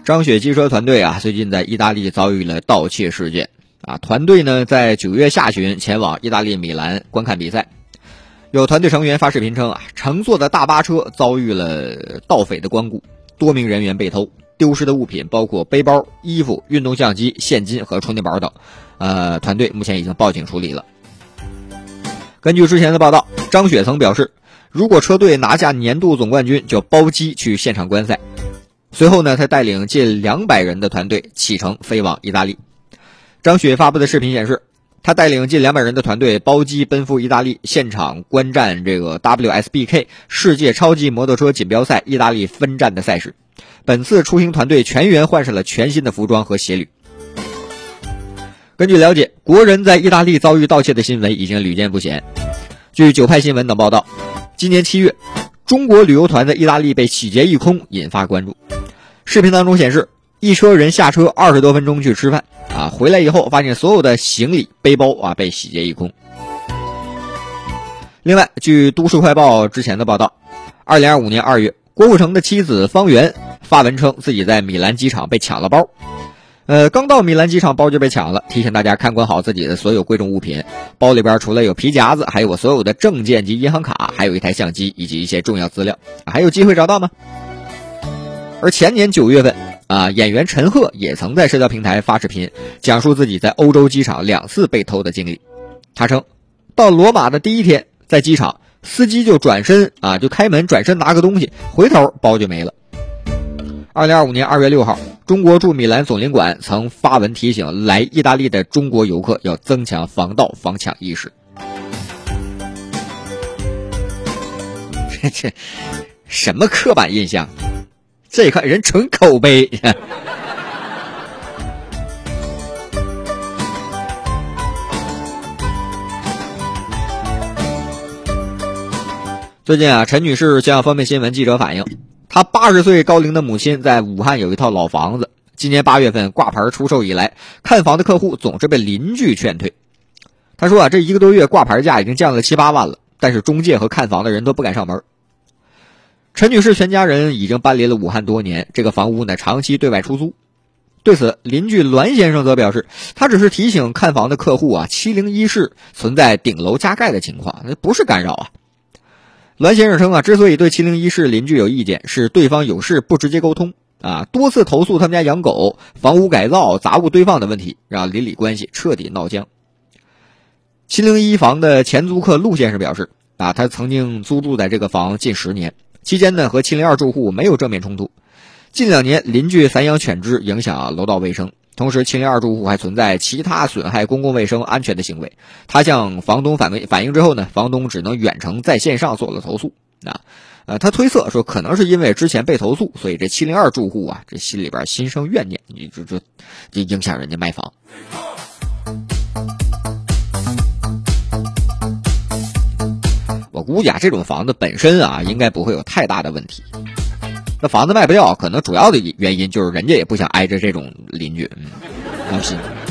张雪机车团队啊，最近在意大利遭遇了盗窃事件啊。团队呢在9月下旬前往意大利米兰观看比赛，有团队成员发视频称啊，乘坐的大巴车遭遇了盗匪的光顾，多名人员被偷，丢失的物品包括背包、衣服、运动相机、现金和充电宝等。团队目前已经报警处理了。根据之前的报道，张雪曾表示，如果车队拿下年度总冠军，就包机去现场观赛。随后呢，他带领近200人的团队启程飞往意大利。张雪发布的视频显示，他带领近200人的团队包机奔赴意大利，现场观战这个 WSBK 世界超级摩托车锦标赛意大利分站的赛事。本次出行团队全员换上了全新的服装和鞋履。根据了解，国人在意大利遭遇盗窃的新闻已经屡见不鲜。据九派新闻等报道，今年7月，中国旅游团在意大利被洗劫一空，引发关注。视频当中显示，一车人下车20多分钟去吃饭啊，回来以后发现所有的行李、背包啊被洗劫一空。另外，据都市快报之前的报道，2025年2月，郭富城的妻子方圆发文称自己在米兰机场被抢了包。刚到米兰机场，包就被抢了，提醒大家看管好自己的所有贵重物品。包里边除了有皮夹子，还有我所有的证件及银行卡，还有一台相机以及一些重要资料。还有机会找到吗？而前年9月份演员陈赫也曾在社交平台发视频，讲述自己在欧洲机场2次被偷的经历。他称，到罗马的第一天，在机场，司机就就开门转身拿个东西，回头包就没了。2025年2月6号，中国驻米兰总领馆曾发文提醒来意大利的中国游客要增强防盗防抢意识。这什么刻板印象？这看人纯口碑。最近啊，陈女士向方面新闻记者反映，她80岁高龄的母亲在武汉有一套老房子，今年8月份挂牌出售以来，看房的客户总是被邻居劝退。她说这1个多月挂牌价已经降了7、8万了，但是中介和看房的人都不敢上门。陈女士全家人已经搬离了武汉多年，这个房屋呢长期对外出租。对此，邻居栾先生则表示，他只是提醒看房的客户701室存在顶楼加盖的情况，那不是干扰啊。栾先生称之所以对701室邻居有意见，是对方有事不直接沟通多次投诉他们家养狗、房屋改造、杂物堆放的问题，让邻里关系彻底闹僵。701房的前租客陆先生表示他曾经租住在这个房近10年，期间呢和702住户没有正面冲突。近2年邻居散养犬只影响楼道卫生，同时702住户还存在其他损害公共卫生安全的行为。他向房东反映之后呢，房东只能远程在线上做了投诉。他推测说，可能是因为之前被投诉，所以这702住户这心里边心生怨念，你这影响人家卖房。我估计这种房子本身应该不会有太大的问题。那房子卖不掉，可能主要的原因就是人家也不想挨着这种邻居。放心。